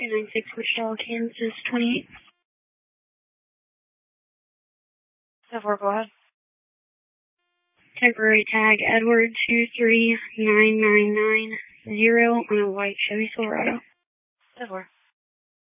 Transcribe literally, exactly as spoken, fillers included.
two nine six Wichita, Kansas, twenty-eight. ten four, go ahead. Temporary tag Edward two three nine nine nine zero on a white Chevy Silverado. ten four.